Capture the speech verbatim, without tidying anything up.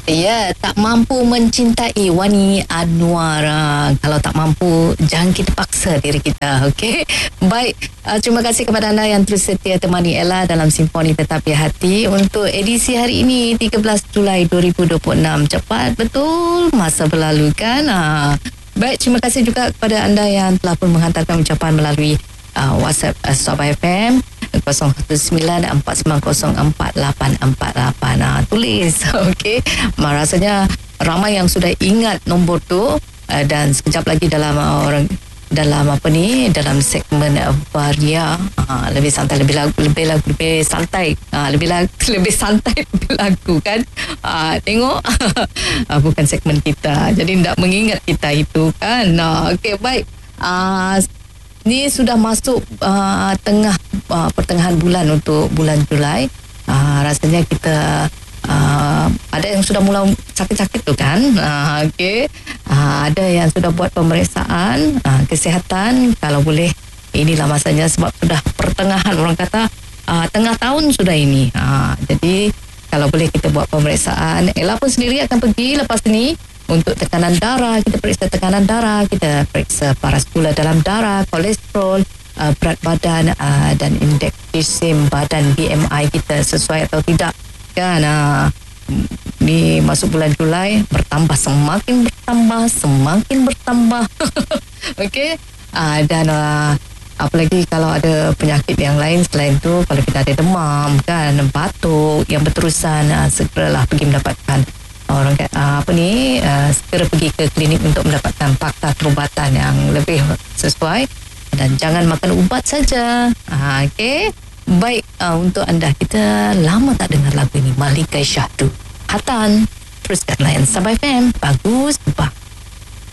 Ya, tak mampu mencintai Wani Anwar. Kalau tak mampu, jangan kita paksa diri kita, okey? Baik, uh, terima kasih kepada anda yang terus setia temani Ella dalam Simponi Tetapi Hati untuk edisi hari ini, tiga belas Julai dua ribu dua puluh enam. Cepat betul masa berlalu kan? Uh, baik, terima kasih juga kepada anda yang telah pun menghantarkan ucapan melalui uh, WhatsApp uh, Sabah F M kosong satu sembilan empat sembilan kosong empat lapan empat lapan. Ha, tulis. Okey. Rasanya ramai yang sudah ingat nombor tu, uh, dan sekejap lagi dalam uh, orang dalam apa ni dalam segmen uh, Varia, uh, lebih santai lebih lagu lebih lagu lebih santai uh, lebih lagu lebih santai lebih lagu kan. Uh, tengok uh, bukan segmen kita. Jadi tidak mengingat kita itu kan. Uh, Okey, baik. Uh, Ni sudah masuk uh, tengah uh, pertengahan bulan untuk bulan Julai. Uh, rasanya kita uh, ada yang sudah mula sakit-sakit tu kan. Uh, Okey. Uh, ada yang sudah buat pemeriksaan uh, kesihatan. Kalau boleh, inilah masanya sebab sudah pertengahan, orang kata uh, tengah tahun sudah ini. Uh, jadi kalau boleh kita buat pemeriksaan. Ella pun sendiri akan pergi lepas ni untuk tekanan darah. Kita periksa tekanan darah, kita periksa paras gula dalam darah, kolesterol, uh, berat badan, uh, dan indeks jisim badan B M I kita sesuai atau tidak kan. Uh, ni masuk bulan Julai, bertambah, semakin bertambah semakin bertambah. Okey. Uh, dan uh, apalagi kalau ada penyakit yang lain selain tu, kalau kita ada demam kan, batuk yang berterusan, uh, segeralah pergi mendapatkan orang uh, apa ni uh, segera pergi ke klinik untuk mendapatkan pakar perubatan yang lebih sesuai, dan jangan makan ubat saja. Uh, Okey. Baik, uh, untuk anda, kita lama tak dengar lagu ini, Malika Syahdu, Hatan. Teruskan layan Sabah F M. Bagus, bah.